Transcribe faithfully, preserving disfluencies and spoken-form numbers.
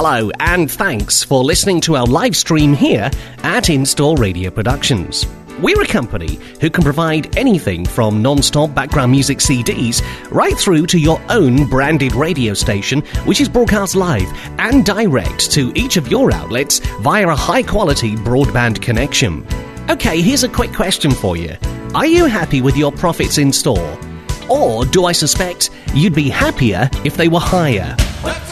Hello, and thanks for listening to our live stream here at In-Store Radio Productions. We're a company who can provide anything from non-stop background music C Ds right through to your own branded radio station, which is broadcast live and direct to each of your outlets via a high-quality broadband connection. Okay, here's a quick question for you. Are you happy with your profits in store? Or do I suspect you'd be happier if they were higher?